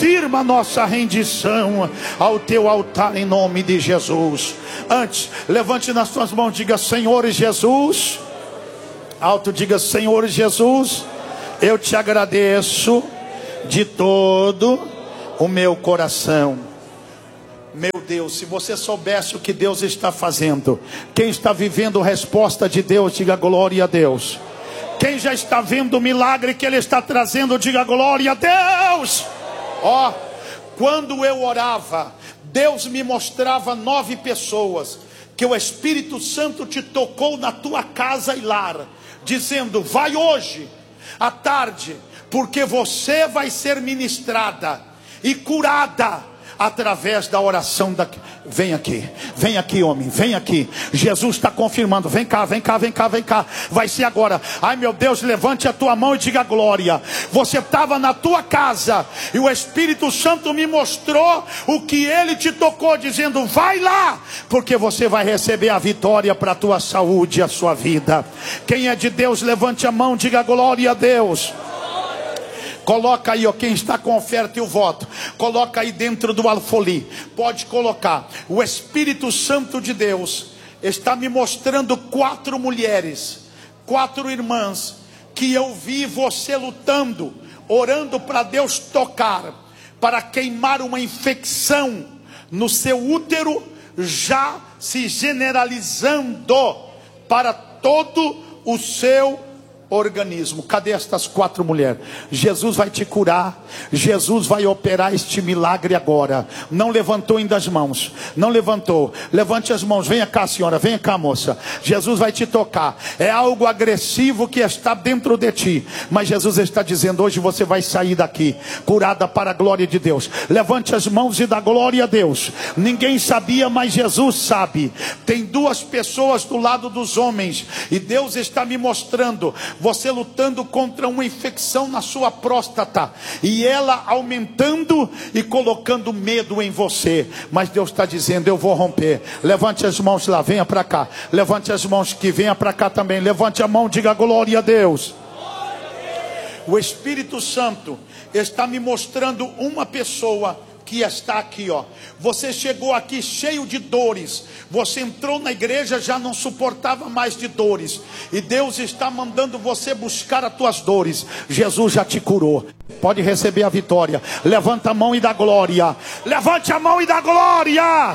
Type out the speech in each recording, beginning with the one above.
confirma a nossa rendição ao teu altar em nome de Jesus. Antes, levante nas tuas mãos, diga: Senhor Jesus. Alto, diga: Senhor Jesus, eu te agradeço de todo o meu coração. Meu Deus, se você soubesse o que Deus está fazendo, quem está vivendo resposta de Deus, diga glória a Deus. Quem já está vendo o milagre que Ele está trazendo, diga glória a Deus. Ó, quando eu orava, Deus me mostrava 9 pessoas que o Espírito Santo te tocou na tua casa e lar, dizendo: vai hoje à tarde, porque você vai ser ministrada e curada através da oração da... Vem aqui homem, vem aqui. Jesus está confirmando, vem cá. Vai ser agora. Ai meu Deus, levante a tua mão e diga glória. Você estava na tua casa e o Espírito Santo me mostrou o que Ele te tocou, dizendo: vai lá, porque você vai receber a vitória para a tua saúde e a sua vida. Quem é de Deus, levante a mão, diga glória a Deus. Coloca aí, ó, quem está com oferta e o voto, coloca aí dentro do alfolí. Pode colocar. O Espírito Santo de Deus está me mostrando 4 mulheres, 4 irmãs, que eu vi você lutando, orando para Deus tocar, para queimar uma infecção no seu útero, já se generalizando para todo o seu organismo. Cadê estas 4 mulheres? Jesus vai te curar. Jesus vai operar este milagre agora. Não levantou ainda as mãos. Não levantou. Levante as mãos. Venha cá, senhora. Venha cá, moça. Jesus vai te tocar. É algo agressivo que está dentro de ti, mas Jesus está dizendo: hoje você vai sair daqui curada para a glória de Deus. Levante as mãos e dá glória a Deus. Ninguém sabia, mas Jesus sabe. Tem 2 pessoas do lado dos homens, e Deus está me mostrando você lutando contra uma infecção na sua próstata, e ela aumentando e colocando medo em você. Mas Deus está dizendo: eu vou romper. Levante as mãos lá, venha para cá. Levante as mãos que venha para cá também. Levante a mão, diga glória a Deus. O Espírito Santo está me mostrando uma pessoa que está aqui, ó. Você chegou aqui cheio de dores. Você entrou na igreja, já não suportava mais de dores, e Deus está mandando você buscar as tuas dores. Jesus já te curou. Pode receber a vitória. Levanta a mão e dá glória. Levante a mão e dá glória.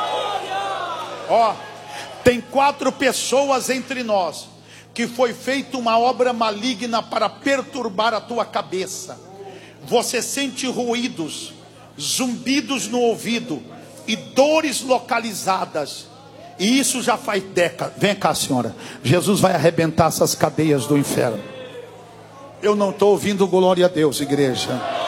Ó, tem 4 pessoas entre nós que foi feita uma obra maligna para perturbar a tua cabeça. Você sente ruídos, zumbidos no ouvido e dores localizadas, e isso já faz décadas. Vem cá, senhora. Jesus vai arrebentar essas cadeias do inferno. Eu não estou ouvindo glória a Deus, igreja.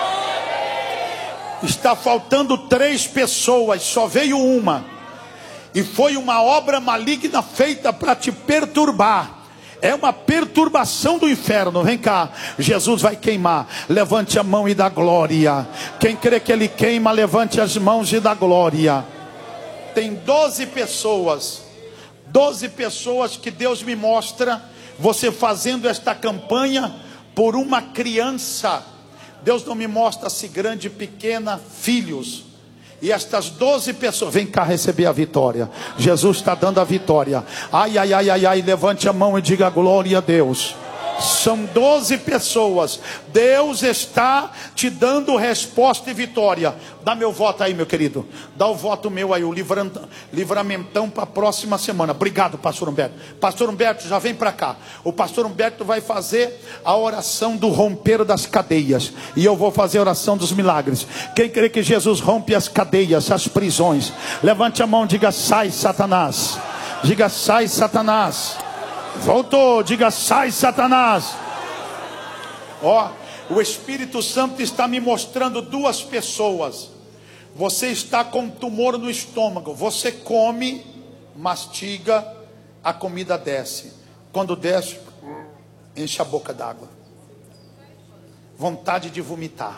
Está faltando 3 pessoas, só veio uma, e foi uma obra maligna feita para te perturbar. É uma perturbação do inferno. Vem cá, Jesus vai queimar. Levante a mão e dá glória. Quem crê que Ele queima, levante as mãos e dá glória. Tem 12 pessoas que Deus me mostra você fazendo esta campanha por uma criança. Deus não me mostra se grande, pequena, filhos. E estas 12 pessoas, vem cá receber a vitória. Jesus está dando a vitória. Ai, levante a mão e diga glória a Deus. São 12 pessoas. Deus está te dando resposta e vitória. Dá meu voto aí, meu querido. Dá o voto meu aí, o livramentão para a próxima semana. Obrigado, pastor Humberto. Pastor Humberto, já vem para cá. O pastor Humberto vai fazer a oração do romper das cadeias, e eu vou fazer a oração dos milagres. Quem crê que Jesus rompe as cadeias, as prisões, levante a mão, diga: sai, Satanás. Diga: sai, Satanás. Voltou, diga: sai, Satanás. Ó, o Espírito Santo está me mostrando 2 pessoas. Você está com tumor no estômago. Você come, mastiga, a comida desce. Quando desce, enche a boca d'água. Vontade de vomitar.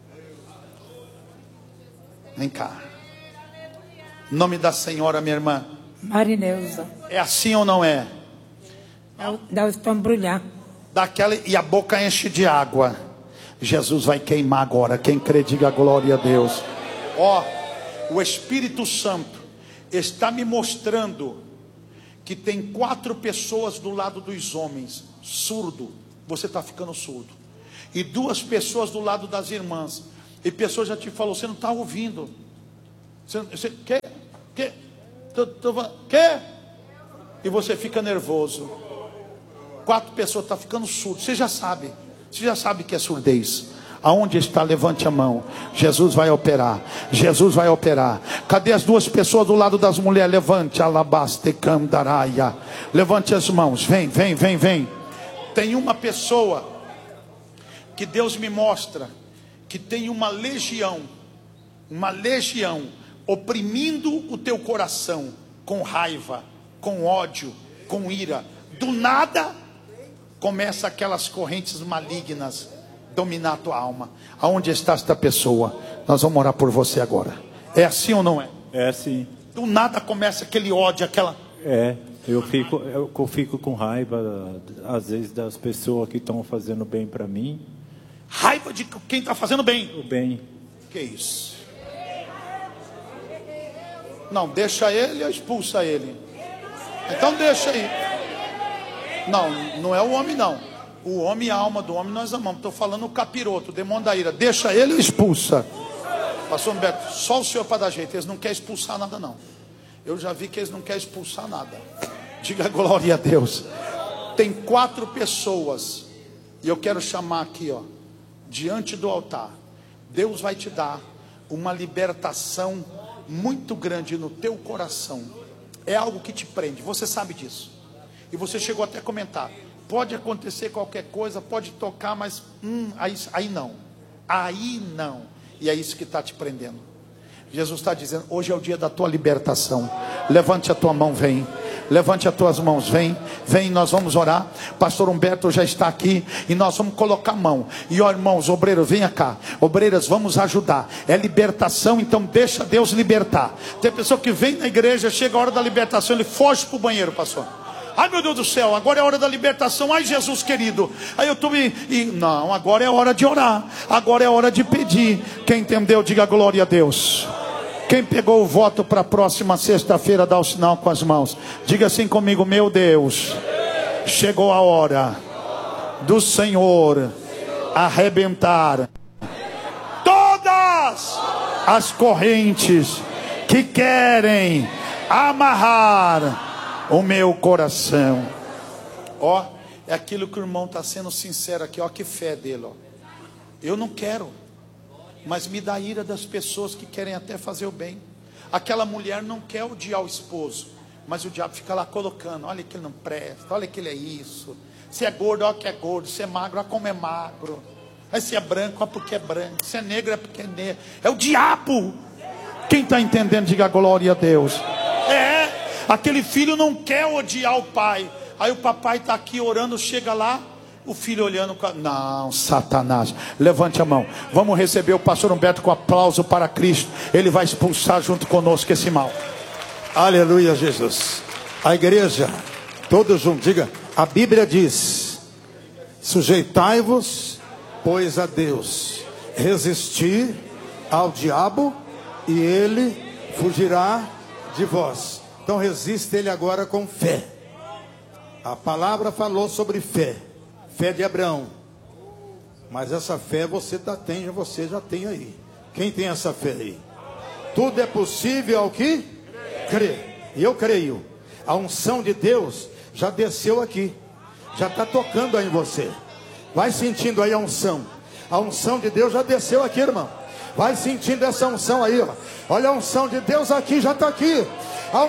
Vem cá. Nome da senhora, minha irmã? Marineuza. É assim ou não é? Dá o estômago brulhar. Daquela, e a boca enche de água. Jesus vai queimar agora. Quem crê, diga glória a Deus. Ó, o Espírito Santo está me mostrando que tem 4 pessoas do lado dos homens, surdo. Você está ficando surdo. E 2 pessoas do lado das irmãs. E pessoa já te falou, você não está ouvindo. Você quer? E você fica nervoso. 4 pessoas estão ficando surdo. Você já sabe que é surdez. Aonde está? Levante a mão. Jesus vai operar. Jesus vai operar. Cadê as 2 pessoas do lado das mulheres? Levante, alabaste candaraia. Levante as mãos. Vem. Tem uma pessoa que Deus me mostra que tem uma legião oprimindo o teu coração com raiva, com ódio, com ira. Do nada começa aquelas correntes malignas dominar a tua alma. Aonde está esta pessoa? Nós vamos orar por você agora. É assim ou não é? É sim. Do nada começa aquele ódio, aquela... Eu fico com raiva às vezes das pessoas que estão fazendo bem para mim. Raiva de quem está fazendo bem? O bem. Que isso? Não, deixa ele ou expulsa ele? Então deixa aí. Não é o homem não. O homem e a alma do homem nós amamos. Estou falando o capiroto, o demônio da ira. Deixa ele ou expulsa? Pastor Humberto, só o senhor para dar jeito. Eles não querem expulsar nada não. Eu já vi que eles não querem expulsar nada. Diga glória a Deus. Tem 4 pessoas. E eu quero chamar aqui, ó, diante do altar. Deus vai te dar uma libertação muito grande no teu coração. É algo que te prende, você sabe disso. E você chegou até a comentar. Pode acontecer qualquer coisa, pode tocar, mas aí não. Aí não. E é isso que está te prendendo. Jesus está dizendo, hoje é o dia da tua libertação. Levante a tua mão, vem. Levante as tuas mãos, vem, nós vamos orar. Pastor Humberto já está aqui e nós vamos colocar a mão. E ó, irmãos, obreiros, venha cá. Obreiras, vamos ajudar. É libertação, então deixa Deus libertar. Tem pessoa que vem na igreja, chega a hora da libertação, ele foge para o banheiro, pastor. Ai meu Deus do céu, agora é a hora da libertação. Ai Jesus querido, aí eu estou não, agora é hora de orar. Agora é hora de pedir. Quem entendeu, diga glória a Deus. Quem pegou o voto para a próxima sexta-feira, dá o sinal com as mãos. Diga assim comigo, meu Deus, chegou a hora do Senhor arrebentar todas as correntes que querem amarrar o meu coração. Ó, é aquilo que o irmão está sendo sincero aqui, ó, que fé dele, ó. Eu não quero. Mas me dá ira das pessoas que querem até fazer o bem. Aquela mulher não quer odiar o esposo, mas o diabo fica lá colocando, olha que ele não presta, olha que ele é isso. Se é gordo, olha que é gordo. Se é magro, olha como é magro. Aí se é branco, olha porque é branco. Se é negro, é porque é negro. É o diabo. Quem está entendendo, diga glória a Deus. Aquele filho não quer odiar o pai. Aí o papai está aqui orando, chega lá, o filho olhando, não, Satanás, levante a mão, vamos receber o pastor Humberto com aplauso para Cristo, ele vai expulsar junto conosco esse mal. Aleluia, Jesus. A igreja, todos juntos, diga, a Bíblia diz, sujeitai-vos, pois a Deus, resistir ao diabo, e ele fugirá de vós. Então resiste ele agora com fé. A palavra falou sobre fé. Fé de Abraão. Mas essa fé você já tem aí. Quem tem essa fé aí? Tudo é possível ao que crê. E eu creio. A unção de Deus já desceu aqui. Já está tocando aí em você. Vai sentindo aí a unção. A unção de Deus já desceu aqui, irmão. Vai sentindo essa unção aí, ó. Olha a unção de Deus aqui, já está aqui. A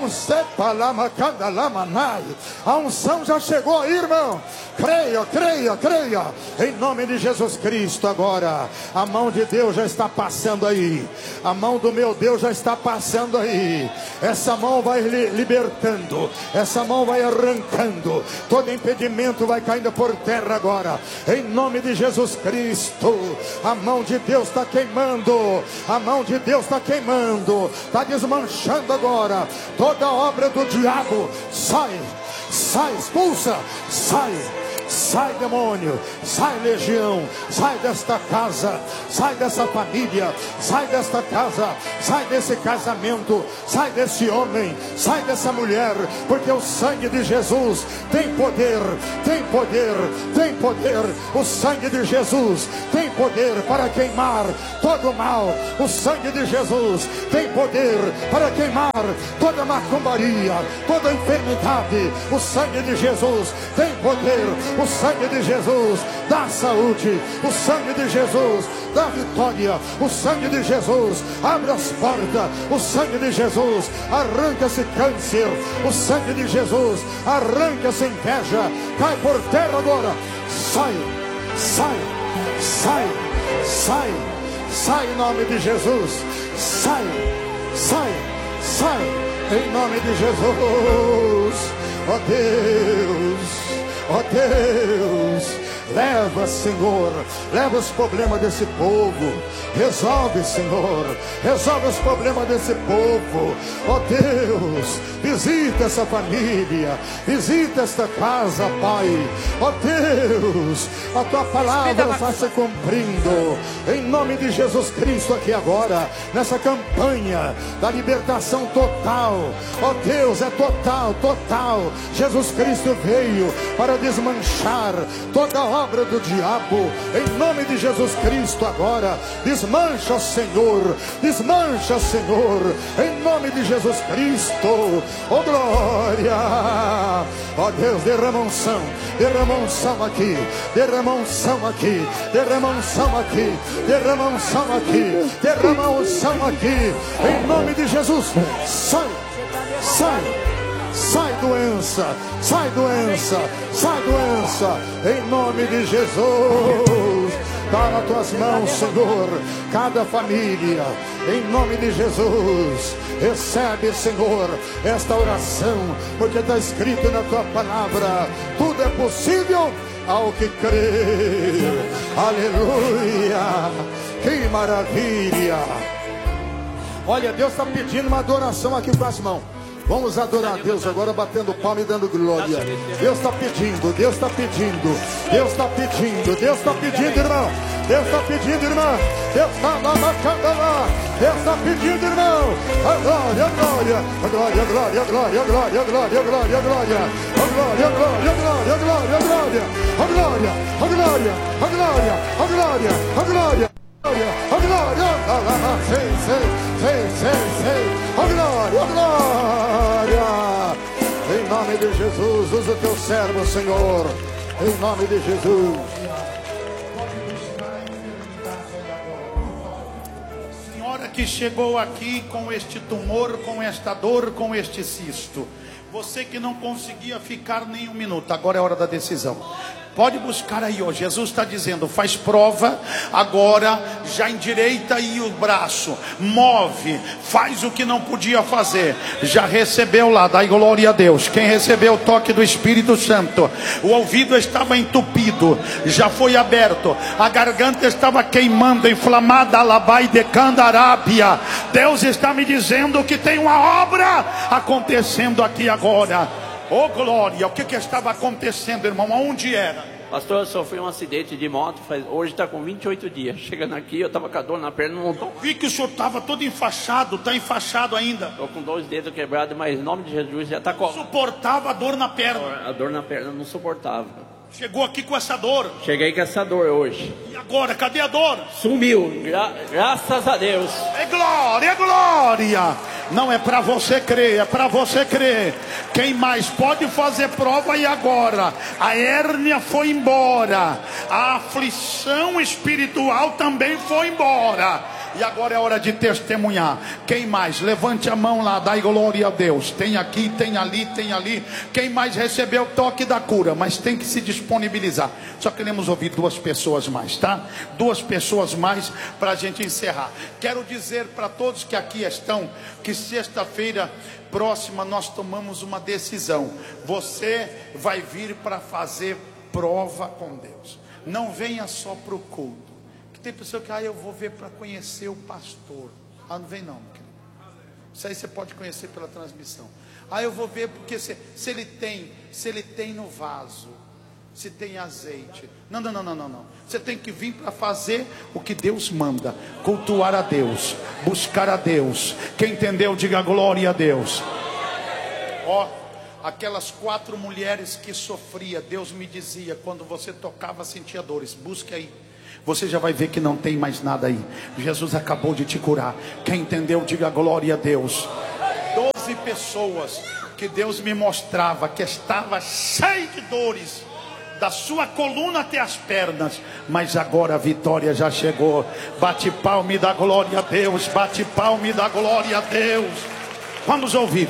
unção já chegou aí, irmão. Creia, creia, creia. Em nome de Jesus Cristo agora. A mão de Deus já está passando aí. A mão do meu Deus já está passando aí. Essa mão vai libertando. Essa mão vai arrancando. Todo impedimento vai caindo por terra agora. Em nome de Jesus Cristo. A mão de Deus está queimando. A mão de Deus está queimando. Está desmanchando agora. Toda obra do diabo sai, expulsa, sai, sai demônio, sai legião, sai desta casa, sai dessa família, sai desta casa, sai desse casamento, sai desse homem, sai dessa mulher, porque o sangue de Jesus tem poder, tem poder, tem poder. O sangue de Jesus tem poder para queimar todo o mal. O sangue de Jesus tem poder para queimar toda macumbaria, toda enfermidade. O sangue de Jesus tem poder. O sangue de Jesus dá saúde. O sangue de Jesus dá vitória. O sangue de Jesus abre as portas. O sangue de Jesus arranca esse câncer. O sangue de Jesus arranca essa inveja. Cai por terra agora. Sai, sai, sai, sai, sai em nome de Jesus. Sai, sai, sai em nome de Jesus. Ó Deus, ó Deus, leva, Senhor, leva os problemas desse povo. Resolve, Senhor, resolve os problemas desse povo. Ó Deus, visita essa família, visita esta casa, Pai. Ó Deus, a tua palavra está se cumprindo em nome de Jesus Cristo aqui agora, nessa campanha da libertação total. Ó Deus, é total, total. Jesus Cristo veio para desmanchar toda a obra do diabo. Em nome de Jesus Cristo agora, desmancha, Senhor, desmancha, Senhor, em nome de Jesus Cristo. Oh glória, ó Deus, derrama unção aqui, derrama unção aqui, derrama unção aqui, derrama unção aqui, derrama unção aqui, em nome de Jesus. Sai, sai, sai doença, sai doença, sai doença, em nome de Jesus. Dá nas tuas mãos, Senhor, cada família, em nome de Jesus. Recebe, Senhor, esta oração, porque está escrito na tua palavra: tudo é possível ao que crê. Aleluia, que maravilha. Olha, Deus está pedindo uma adoração aqui com as mãos. Vamos adorar a Deus agora, batendo palma e dando glória. Deus está pedindo, Deus está pedindo, Deus está pedindo, Deus está pedindo, irmão. Deus está pedindo, irmão. Deus está lá na candela. Deus está pedindo, irmão. A glória, a glória, a glória, a glória, a glória, a glória, a glória, a glória, a glória, a glória, a glória, a glória, a glória, a glória, a glória, a glória, a glória, a glória, a glória. A glória, a glória, a glória, em nome de Jesus. Usa o teu servo, Senhor, em nome de Jesus. Senhora que chegou aqui com este tumor, com esta dor, com este cisto, você que não conseguia ficar nem um minuto, agora é hora da decisão. Pode buscar aí, ó. Jesus está dizendo: faz prova agora, já endireita aí o braço, move, faz o que não podia fazer. Já recebeu lá, dai glória a Deus. Quem recebeu o toque do Espírito Santo, o ouvido estava entupido, já foi aberto, a garganta estava queimando, inflamada, alabai de candarábia. Deus está me dizendo que tem uma obra acontecendo aqui agora. Oh glória, o que estava acontecendo, irmão? Aonde era? Pastor, eu sofri um acidente de moto, hoje está com 28 dias. Chegando aqui, eu estava com a dor na perna, não estou. Vi que o senhor estava todo enfaixado, está enfaixado ainda. Estou com 2 dedos quebrados, mas em nome de Jesus já está com... Suportava a dor na perna. A dor na perna não suportava. Chegou aqui com essa dor. Cheguei com essa dor hoje. E agora, cadê a dor? Sumiu, graças a Deus. É glória, é glória. Não é para você crer, é para você crer. Quem mais pode fazer prova? E agora? A hérnia foi embora, a aflição espiritual também foi embora. E agora é hora de testemunhar. Quem mais? Levante a mão lá, dai glória a Deus. Tem aqui, tem ali, tem ali. Quem mais recebeu o toque da cura? Mas tem que se disponibilizar. Só queremos ouvir 2 pessoas mais, tá? 2 pessoas mais para a gente encerrar. Quero dizer para todos que aqui estão, que sexta-feira próxima nós tomamos uma decisão. Você vai vir para fazer prova com Deus. Não venha só para o culto. Tem pessoa que eu vou ver para conhecer o pastor. Não vem não, meu querido. Isso aí você pode conhecer pela transmissão. Eu vou ver porque se ele tem no vaso. se tem azeite. Não. Você tem que vir para fazer o que Deus manda. Cultuar a Deus, buscar a Deus. Quem entendeu, diga glória a Deus. Ó, aquelas 4 mulheres que sofria, Deus me dizia, quando você tocava sentia dores. Busque aí. Você já vai ver que não tem mais nada aí. Jesus acabou de te curar. Quem entendeu, diga glória a Deus. 12 pessoas que Deus me mostrava que estava cheio de dores, da sua coluna até as pernas, mas agora a vitória já chegou. Bate palma e dá glória a Deus. Bate palma e dá glória a Deus. Vamos ouvir.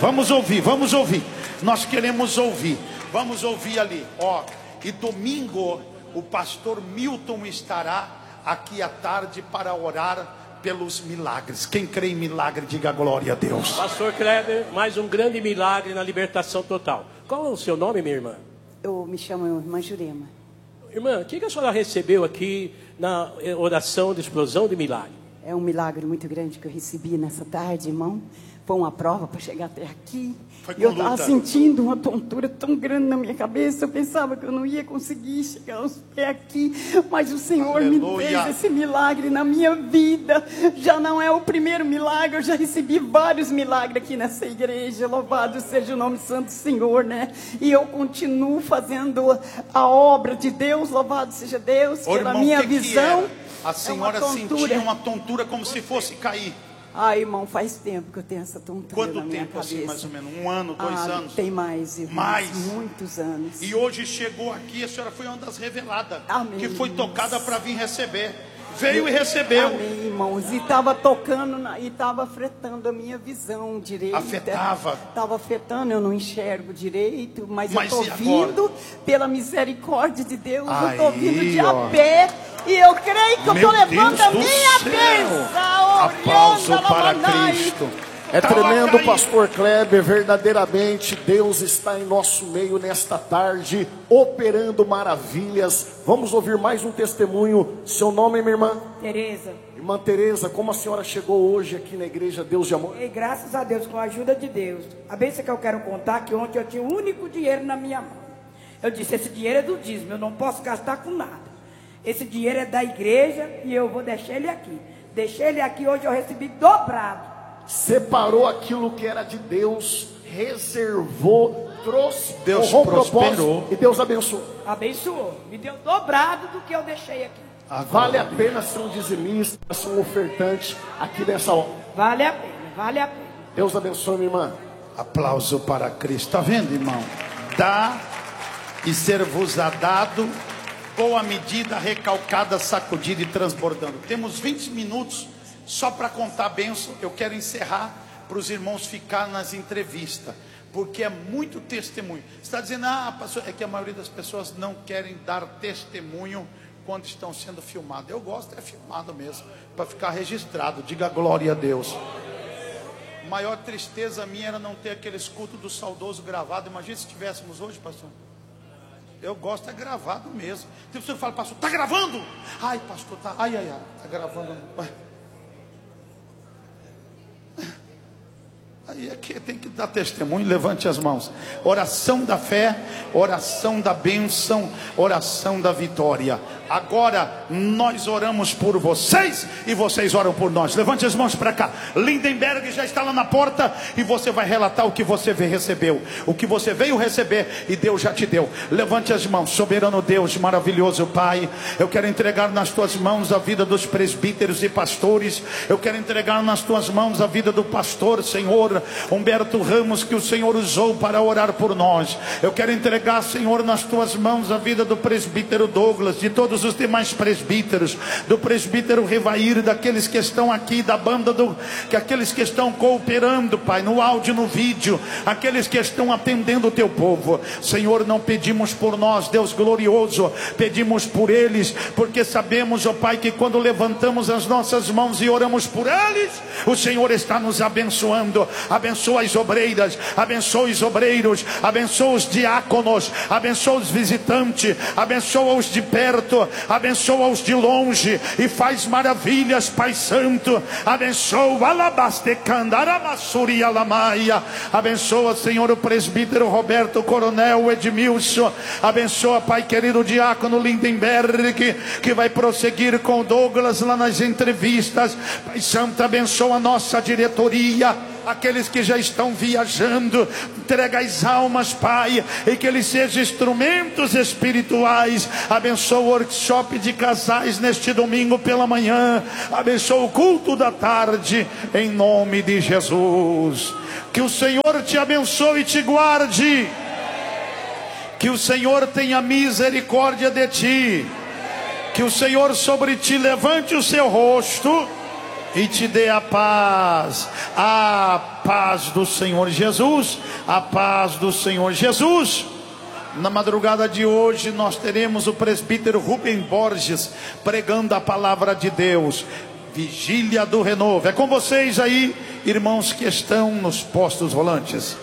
Nós queremos ouvir. Vamos ouvir ali. Ó, e domingo o pastor Milton estará aqui à tarde para orar pelos milagres. Quem crê em milagre, diga glória a Deus. Pastor Kleber, mais um grande milagre na libertação total. Qual é o seu nome, minha irmã? Eu me chamo irmã Jurema. Irmã, o que a senhora recebeu aqui na oração de explosão de milagre? É um milagre muito grande que eu recebi nessa tarde, irmão. Foi uma prova para chegar até aqui. E eu estava sentindo uma tontura tão grande na minha cabeça. Eu pensava que eu não ia conseguir chegar aos pés aqui. Mas o Senhor me fez esse milagre na minha vida. Já não é o primeiro milagre. Eu já recebi vários milagres aqui nessa igreja. Louvado seja o nome santo do Senhor, né? E eu continuo fazendo a obra de Deus. Louvado seja Deus. Pela minha visão. A senhora sentia uma tontura como se fosse cair. Ah, irmão, faz tempo que eu tenho essa tontura na minha cabeça. Quanto tempo assim, mais ou menos? 1 ano, 2 anos? Tem mais, irmão. Mais? Muitos anos. E hoje chegou aqui, a senhora foi uma das reveladas. Amém. Que foi tocada para vir receber. Veio e recebeu. Amém, irmãos. E estava tocando, e estava afetando a minha visão direita. Afetava? Estava afetando, eu não enxergo direito, mas eu estou vindo pela misericórdia de Deus. Aí, eu estou vindo de a pé. E eu creio que eu estou levando a minha bênção. Aplauso para Cristo. É tremendo, pastor Kleber, verdadeiramente Deus está em nosso meio nesta tarde, operando maravilhas. Vamos ouvir mais um testemunho. Seu nome, minha irmã? Tereza. Irmã Tereza, como a senhora chegou hoje aqui na igreja Deus de Amor? E graças a Deus, com a ajuda de Deus. A bênção que eu quero contar, que ontem eu tinha o único dinheiro na minha mão. Eu disse, esse dinheiro é do dízimo, eu não posso gastar com nada. Esse dinheiro é da igreja e eu vou deixar ele aqui. Deixei ele aqui, hoje eu recebi dobrado. Separou aquilo que era de Deus, reservou, trouxe, Deus prosperou e Deus abençoou. Abençoou, me deu dobrado do que eu deixei aqui. Vale a pena ser um dizimista, ser um ofertante aqui nessa hora. Vale a pena, vale a pena. Deus abençoe, minha irmã. Aplauso para Cristo. Está vendo, irmão? Dá e ser-vos-á dado, com a medida recalcada, sacudida e transbordando. Temos 20 minutos só para contar a bênção. Eu quero encerrar para os irmãos ficar nas entrevistas, porque é muito testemunho. Você está dizendo, pastor, é que a maioria das pessoas não querem dar testemunho quando estão sendo filmados. Eu gosto, é filmado mesmo, para ficar registrado. Diga glória a Deus. A maior tristeza minha era não ter aquele escudo do saudoso gravado. Imagina se tivéssemos hoje, pastor. Eu gosto, é gravado mesmo. Tem pessoa que fala, pastor, está gravando? Ai, pastor, tá. Ai, está gravando. Aí é que tem que dar testemunho. Levante as mãos. Oração da fé, oração da bênção, oração da vitória. Agora nós oramos por vocês e vocês oram por nós. Levante as mãos para cá. Lindenberg já está lá na porta e você vai relatar o que você recebeu, o que você veio receber e Deus já te deu. Levante as mãos. Soberano Deus, maravilhoso Pai, eu quero entregar nas tuas mãos a vida dos presbíteros e pastores. Eu quero entregar nas tuas mãos a vida do pastor, Senhor Humberto Ramos, que o Senhor usou para orar por nós. Eu quero entregar, Senhor, nas tuas mãos a vida do presbítero Douglas, de todos os demais presbíteros, do presbítero Revair, daqueles que estão aqui, da banda aqueles que estão cooperando, Pai, no áudio, no vídeo, aqueles que estão atendendo o teu povo. Senhor, não pedimos por nós, Deus glorioso, pedimos por eles, porque sabemos, ó Pai, que quando levantamos as nossas mãos e oramos por eles, o Senhor está nos abençoando. abençoa as obreiras, abençoa os obreiros, abençoa os diáconos, abençoa os visitantes, abençoa os de perto, abençoa os de longe, e faz maravilhas, Pai Santo. Abençoa, abençoa, Senhor, o presbítero Roberto, coronel Edmilson, abençoa, Pai querido, o diácono Lindenberg, que vai prosseguir com o Douglas lá nas entrevistas. Pai Santo, abençoa a nossa diretoria, aqueles que já estão viajando, entrega as almas, Pai, e que eles sejam instrumentos espirituais. Abençoa o workshop de casais neste domingo pela manhã, abençoa o culto da tarde, em nome de Jesus. Que o Senhor te abençoe e te guarde, que o Senhor tenha misericórdia de ti, que o Senhor sobre ti levante o seu rosto e te dê a paz do Senhor Jesus, a paz do Senhor Jesus. Na madrugada de hoje nós teremos o presbítero Rubem Borges pregando a palavra de Deus, vigília do renovo. É com vocês aí, irmãos que estão nos postos volantes.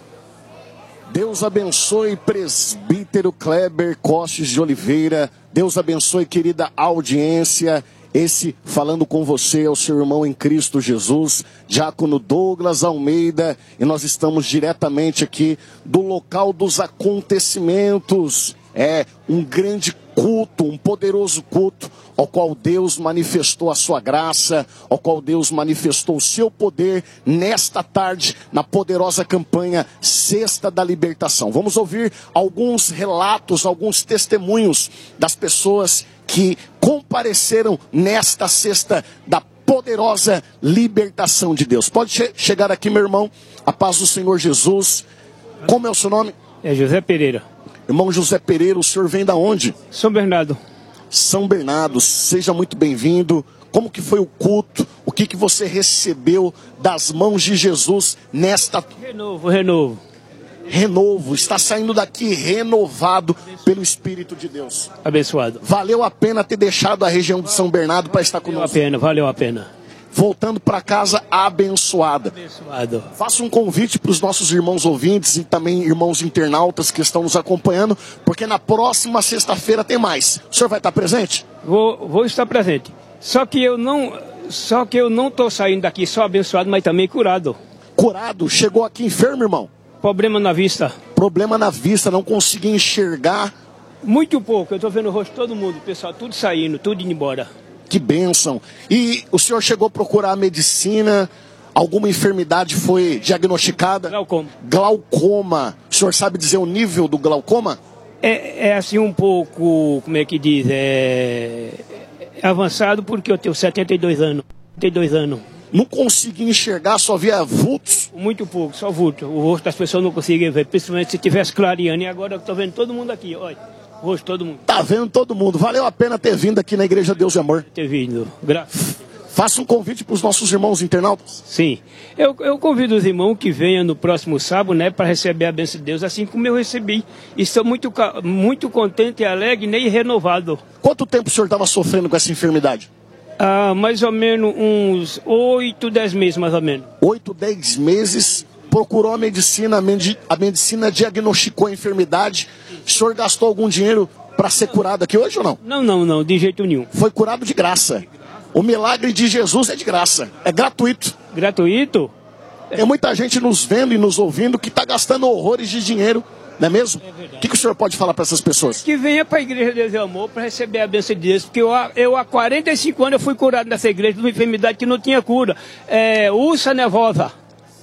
Deus abençoe presbítero Kleber Costes de Oliveira. Deus abençoe, querida audiência. Esse falando com você é o seu irmão em Cristo Jesus, diácono Douglas Almeida, e nós estamos diretamente aqui do local dos acontecimentos. É um grande culto, um poderoso culto, ao qual Deus manifestou a sua graça, ao qual Deus manifestou o seu poder nesta tarde, na poderosa campanha Sexta da Libertação. Vamos ouvir alguns relatos, alguns testemunhos das pessoas que compareceram nesta Sexta da poderosa libertação de Deus. Pode chegar aqui, meu irmão, a paz do Senhor Jesus. Como é o seu nome? É José Pereira. Irmão José Pereira, o senhor vem da onde? São Bernardo. São Bernardo, seja muito bem-vindo. Como que foi o culto? O que você recebeu das mãos de Jesus nesta... Renovo, está saindo daqui renovado pelo Espírito de Deus. Abençoado. Valeu a pena ter deixado a região de São Bernardo para estar conosco. Valeu a pena. Voltando para casa abençoada. Faça um convite para os nossos irmãos ouvintes e também irmãos internautas que estão nos acompanhando, porque na próxima sexta-feira tem mais. O senhor vai estar presente? Vou estar presente. Só que eu não estou saindo daqui só abençoado, mas também curado. Curado? Chegou aqui enfermo, irmão? Problema na vista. Problema na vista, não consegui enxergar. Muito pouco, eu estou vendo o rosto de todo mundo, pessoal, tudo saindo, tudo indo embora. Que bênção. E o senhor chegou a procurar medicina? Alguma enfermidade foi diagnosticada? Glaucoma. O senhor sabe dizer o nível do glaucoma? É assim um pouco, como é que diz, é avançado, porque eu tenho 72 anos. Não consegui enxergar, só via vultos? Muito pouco, só vulto. O rosto das pessoas não conseguem ver, principalmente se tivesse clareando. E agora eu estou vendo todo mundo aqui, olha. O rosto de todo mundo. Tá vendo todo mundo. Valeu a pena ter vindo aqui na Igreja Deus e Amor. Ter vindo, graças. Faça um convite para os nossos irmãos internautas. Sim. Eu convido os irmãos que venham no próximo sábado, né, para receber a bênção de Deus, assim como eu recebi. Estou muito contente, alegre e renovado. Quanto tempo o senhor estava sofrendo com essa enfermidade? Mais ou menos uns 8, 10 meses, mais ou menos. 8, 10 meses, procurou a medicina diagnosticou a enfermidade. O senhor gastou algum dinheiro para ser curado aqui hoje ou não? Não, de jeito nenhum. Foi curado de graça. O milagre de Jesus é de graça, é gratuito. Gratuito? Tem muita gente nos vendo e nos ouvindo que está gastando horrores de dinheiro, não é mesmo? É verdade. O que o senhor pode falar para essas pessoas? Que venha para a Igreja Deus e Amor para receber a bênção de Deus, porque eu há 45 anos eu fui curado nessa igreja de uma enfermidade que não tinha cura, úlcera nervosa.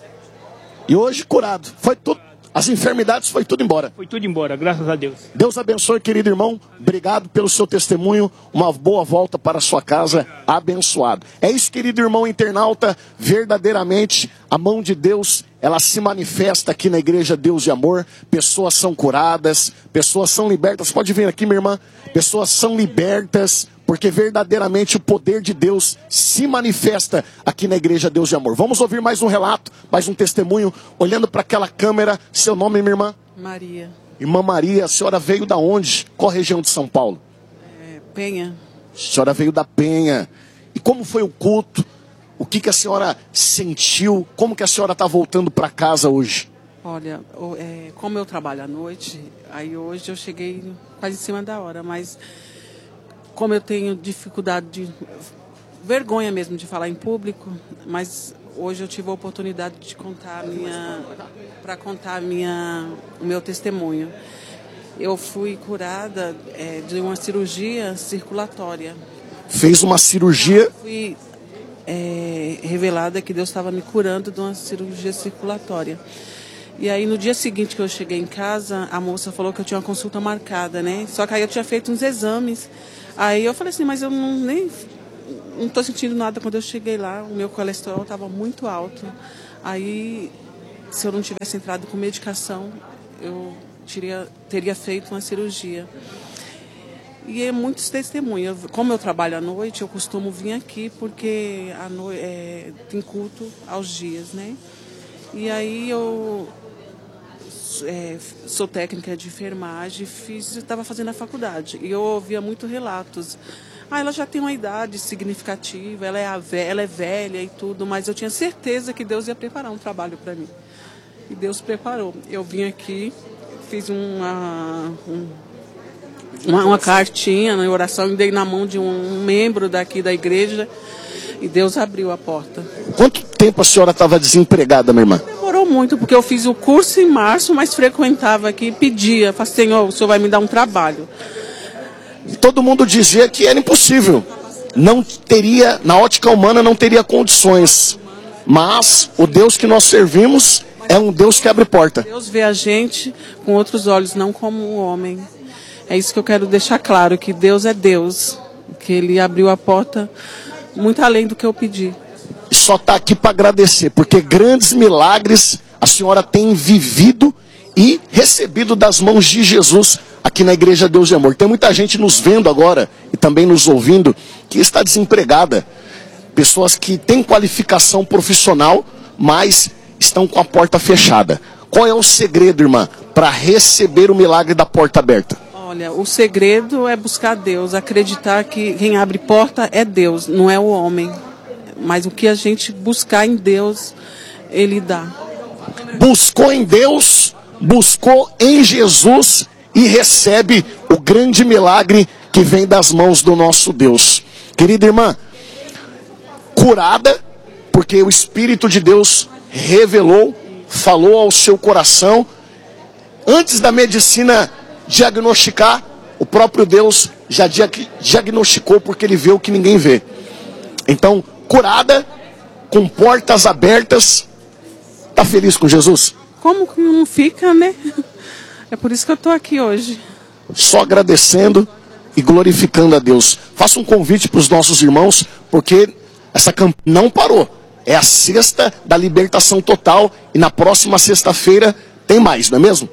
E hoje curado, foi tudo. As enfermidades foi tudo embora. Foi tudo embora, graças a Deus. Deus abençoe, querido irmão. Obrigado pelo seu testemunho. Uma boa volta para a sua casa. Abençoado. É isso, querido irmão internauta. Verdadeiramente, a mão de Deus, ela se manifesta aqui na Igreja Deus e Amor. Pessoas são curadas, pessoas são libertas. Pode vir aqui, minha irmã. Pessoas são libertas, porque verdadeiramente o poder de Deus se manifesta aqui na Igreja Deus de Amor. Vamos ouvir mais um relato, mais um testemunho, olhando para aquela câmera. Seu nome, minha irmã? Maria. Irmã Maria, a senhora veio da onde? Qual região de São Paulo? Penha. A senhora veio da Penha. E como foi o culto? O que a senhora sentiu? Como que a senhora está voltando para casa hoje? Olha, como eu trabalho à noite, aí hoje eu cheguei quase em cima da hora, mas como eu tenho dificuldade, vergonha mesmo de falar em público, mas hoje eu tive a oportunidade de contar o meu testemunho. Eu fui curada de uma cirurgia circulatória. Fez uma cirurgia? Fui revelada que Deus estava me curando de uma cirurgia circulatória. E aí no dia seguinte que eu cheguei em casa, a moça falou que eu tinha uma consulta marcada, né? Só que aí eu tinha feito uns exames. Aí eu falei assim, mas eu não estou sentindo nada. Quando eu cheguei lá, o meu colesterol estava muito alto. Aí, se eu não tivesse entrado com medicação, eu teria feito uma cirurgia. E é muitos testemunhos. Como eu trabalho à noite, eu costumo vir aqui porque tem culto aos dias, né? E aí eu sou técnica de enfermagem, estava fazendo a faculdade. E eu ouvia muitos relatos. Ela já tem uma idade significativa, ela é velha e tudo, mas eu tinha certeza que Deus ia preparar um trabalho para mim. E Deus preparou. Eu vim aqui, fiz uma cartinha na oração, dei na mão de um membro daqui da igreja e Deus abriu a porta. Quanto tempo a senhora estava desempregada, minha irmã? Demorou muito, porque eu fiz o curso em março, mas frequentava aqui e pedia, falei, Senhor, o Senhor vai me dar um trabalho. E todo mundo dizia que era impossível. Não teria, na ótica humana, não teria condições. Mas o Deus que nós servimos é um Deus que abre porta. Deus vê a gente com outros olhos, não como um homem. É isso que eu quero deixar claro, que Deus é Deus. Que Ele abriu a porta muito além do que eu pedi. Só está aqui para agradecer, porque grandes milagres a senhora tem vivido e recebido das mãos de Jesus aqui na Igreja Deus de Amor. Tem muita gente nos vendo agora e também nos ouvindo que está desempregada. Pessoas que têm qualificação profissional, mas estão com a porta fechada. Qual é o segredo, irmã, para receber o milagre da porta aberta? Olha, o segredo é buscar Deus, acreditar que quem abre porta é Deus, não é o homem. Mas o que a gente buscar em Deus, Ele dá. Buscou em Deus, buscou em Jesus e recebe o grande milagre que vem das mãos do nosso Deus. Querida irmã, curada, porque o Espírito de Deus revelou, falou ao seu coração, antes da medicina diagnosticar, o próprio Deus já diagnosticou, porque Ele vê o que ninguém vê. Então, curada, com portas abertas, está feliz com Jesus? Como que não fica, né? É por isso que eu estou aqui hoje. Só agradecendo e glorificando a Deus. Faça um convite para os nossos irmãos, porque essa campanha não parou. É a sexta da libertação total e na próxima sexta-feira tem mais, não é mesmo?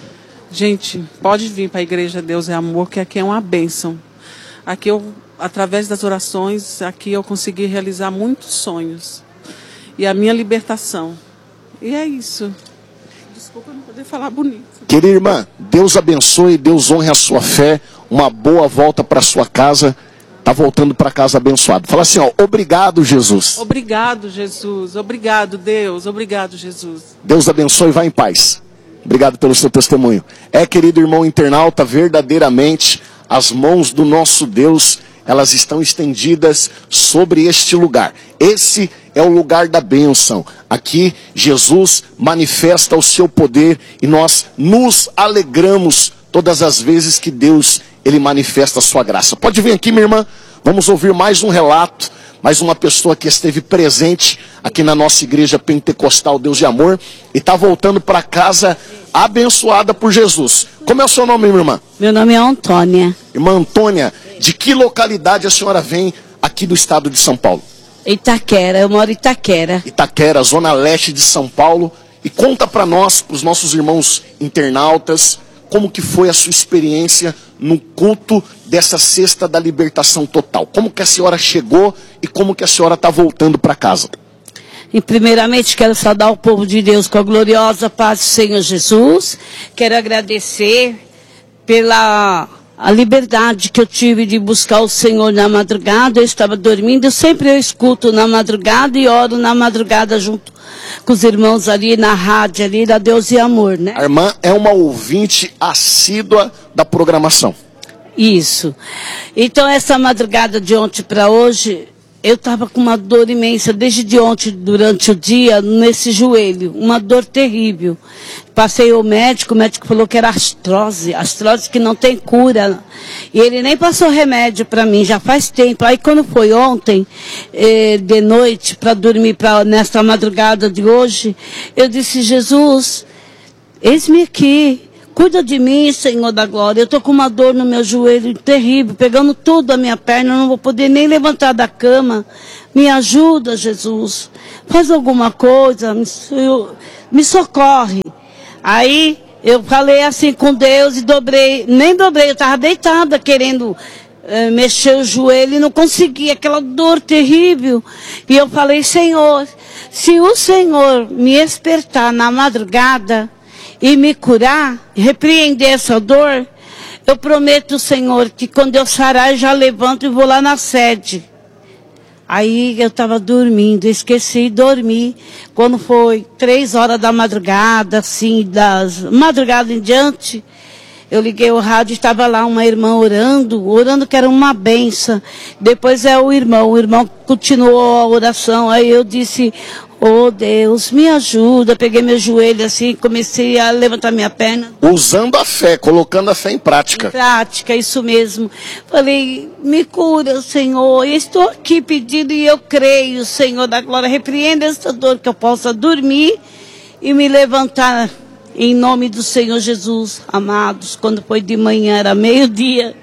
Gente, pode vir para a Igreja Deus é Amor, que aqui é uma bênção. Aqui através das orações, aqui eu consegui realizar muitos sonhos. E a minha libertação. E é isso. Desculpa não poder falar bonito. Querida irmã, Deus abençoe, Deus honre a sua fé. Uma boa volta para sua casa. Está voltando para casa abençoado. Fala assim, ó, obrigado, Jesus. Obrigado, Jesus. Obrigado, Deus. Obrigado, Jesus. Deus abençoe, vá em paz. Obrigado pelo seu testemunho. Querido irmão internauta, verdadeiramente as mãos do nosso Deus, elas estão estendidas sobre este lugar. Esse é o lugar da bênção. Aqui Jesus manifesta o seu poder e nós nos alegramos todas as vezes que Deus Ele manifesta a sua graça. Pode vir aqui, minha irmã. Vamos ouvir mais um relato, mais uma pessoa que esteve presente aqui na nossa igreja pentecostal Deus de Amor e está voltando para casa abençoada por Jesus. Como é o seu nome, minha irmã? Meu nome é Antônia. Irmã Antônia, de que localidade a senhora vem aqui do estado de São Paulo? Itaquera, eu moro em Itaquera. Itaquera, zona leste de São Paulo. E conta para nós, para os nossos irmãos internautas, como que foi a sua experiência no culto dessa sexta da libertação total. Como que a senhora chegou e como que a senhora está voltando para casa? E primeiramente quero saudar o povo de Deus com a gloriosa paz do Senhor Jesus. Quero agradecer pela a liberdade que eu tive de buscar o Senhor na madrugada. Eu estava dormindo, sempre eu escuto na madrugada e oro na madrugada junto com os irmãos ali na rádio, ali da Deus e Amor, né? A irmã é uma ouvinte assídua da programação. Isso. Então, essa madrugada de ontem para hoje, eu estava com uma dor imensa, desde de ontem, durante o dia, nesse joelho. Uma dor terrível. Passei ao médico, o médico falou que era artrose que não tem cura. E ele nem passou remédio para mim, já faz tempo. Aí quando foi ontem, de noite, para dormir nesta madrugada de hoje, eu disse, Jesus, eis-me aqui. Cuida de mim, Senhor da glória. Eu estou com uma dor no meu joelho terrível, pegando tudo a minha perna, eu não vou poder nem levantar da cama. Me ajuda, Jesus. Faz alguma coisa, me socorre. Aí eu falei assim com Deus e nem dobrei, eu estava deitada querendo mexer o joelho e não conseguia, aquela dor terrível. E eu falei, Senhor, se o Senhor me despertar na madrugada e me curar, repreender essa dor, eu prometo, Senhor, que quando eu sarar, eu já levanto e vou lá na sede. Aí eu estava dormindo, esqueci de dormir. Quando foi 3 horas da madrugada, assim, das madrugada em diante, eu liguei o rádio e estava lá uma irmã orando que era uma benção. Depois o irmão continuou a oração. Aí eu disse, oh Deus, me ajuda. Peguei meu joelho assim, comecei a levantar minha perna. Usando a fé, colocando a fé em prática. Em prática, isso mesmo. Falei, me cura, Senhor. Eu estou aqui pedindo e eu creio, Senhor da glória. Repreenda essa dor, que eu possa dormir e me levantar. Em nome do Senhor Jesus, amados, quando foi de manhã, era meio-dia,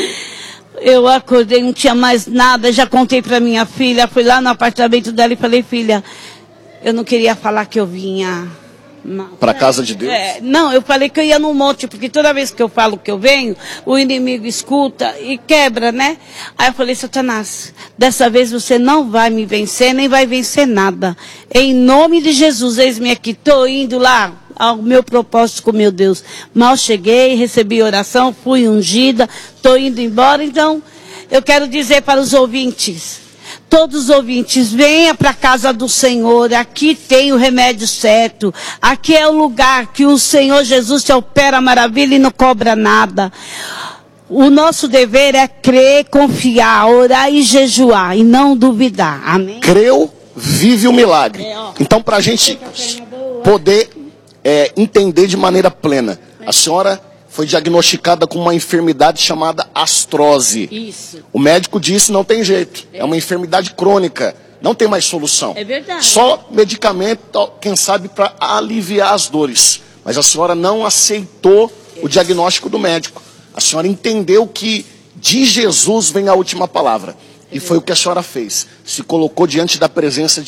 eu acordei, não tinha mais nada, já contei para minha filha, fui lá no apartamento dela e falei, filha, eu não queria falar que eu vinha... Para a casa de Deus? Não, eu falei que eu ia no monte, porque toda vez que eu falo que eu venho, o inimigo escuta e quebra, né? Aí eu falei, Satanás, dessa vez você não vai me vencer, nem vai vencer nada. Em nome de Jesus, eis-me aqui, estou indo lá ao meu propósito com meu Deus. Mal cheguei, recebi oração, fui ungida, estou indo embora. Então, eu quero dizer para os ouvintes, todos os ouvintes, venha para a casa do Senhor, aqui tem o remédio certo, aqui é o lugar que o Senhor Jesus te opera maravilha e não cobra nada. O nosso dever é crer, confiar, orar e jejuar, e não duvidar, amém? Creu, vive o milagre. Então, para a gente poder entender de maneira plena, a senhora foi diagnosticada com uma enfermidade chamada artrose. Isso. O médico disse, não tem jeito. É uma enfermidade crônica. Não tem mais solução. É verdade. Só medicamento, quem sabe, para aliviar as dores. Mas a senhora não aceitou o diagnóstico do médico. A senhora entendeu que de Jesus vem a última palavra. E foi o que a senhora fez. Se colocou diante da presença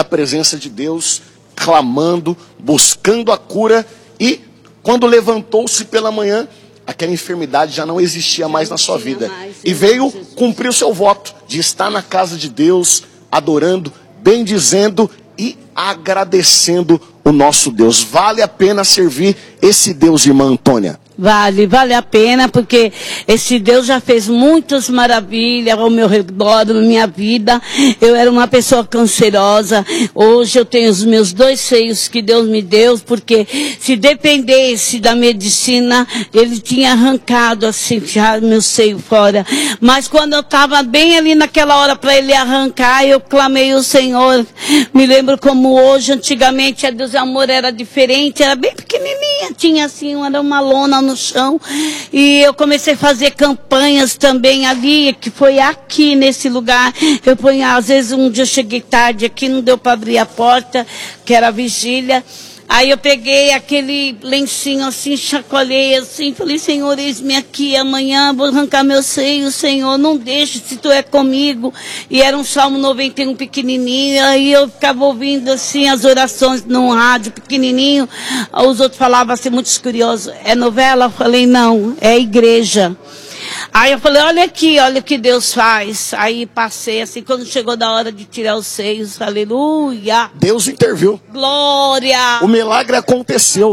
de Deus, clamando, buscando a cura e... Quando levantou-se pela manhã, aquela enfermidade já não existia mais na sua vida. E veio cumprir o seu voto de estar na casa de Deus, adorando, bendizendo e agradecendo o nosso Deus. Vale a pena servir esse Deus, irmã Antônia? Vale a pena, porque esse Deus já fez muitas maravilhas ao meu redor, na minha vida. Eu era uma pessoa cancerosa, hoje eu tenho os meus 2 seios que Deus me deu, porque se dependesse da medicina, Ele tinha arrancado assim, já meu seio fora. Mas quando eu estava bem ali naquela hora para Ele arrancar, eu clamei ao Senhor. Me lembro como hoje, antigamente a Deus e Amor era diferente, era bem pequenininha, tinha assim, era uma lona no chão, e eu comecei a fazer campanhas também ali, que foi aqui nesse lugar. Eu ponho, às vezes um dia eu cheguei tarde aqui, não deu para abrir a porta, que era a vigília. Aí eu peguei aquele lencinho assim, chacoalhei assim, falei, Senhor, eis-me aqui, amanhã vou arrancar meu seio, Senhor, não deixe, se Tu é comigo. E era um Salmo 91 pequenininho, aí eu ficava ouvindo assim as orações num rádio pequenininho, os outros falavam assim, muitos curiosos, é novela? Eu falei, não, é igreja. Aí eu falei, olha aqui, olha o que Deus faz. Aí passei assim, quando chegou da hora de tirar os seios, aleluia. Deus interviu. Glória. O milagre aconteceu.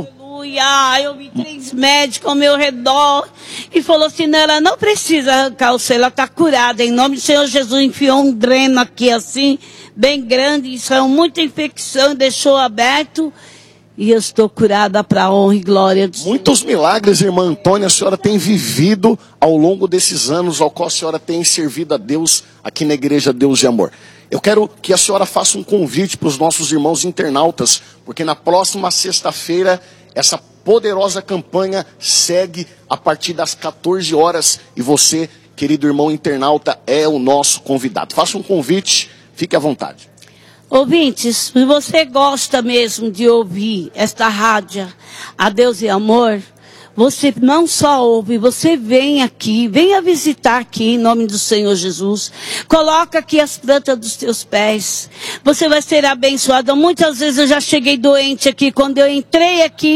aleluia. Eu vi 3 médicos ao meu redor e falou assim, não, ela não precisa arrancar o selo, ela está curada. Em nome do Senhor Jesus, enfiou um dreno aqui assim, bem grande, e saiu muita infecção, deixou aberto. E eu estou curada para a honra e glória do Senhor. Muitos milagres, irmã Antônia, a senhora tem vivido ao longo desses anos, ao qual a senhora tem servido a Deus aqui na Igreja Deus de Amor. Eu quero que a senhora faça um convite para os nossos irmãos internautas, porque na próxima sexta-feira, essa poderosa campanha segue a partir das 14 horas. E você, querido irmão internauta, é o nosso convidado. Faça um convite, fique à vontade. Ouvintes, se você gosta mesmo de ouvir esta rádio, A Deus e Amor, você não só ouve, você vem aqui, venha visitar aqui em nome do Senhor Jesus. Coloca aqui as plantas dos teus pés. Você vai ser abençoado. Muitas vezes eu já cheguei doente aqui, quando eu entrei aqui,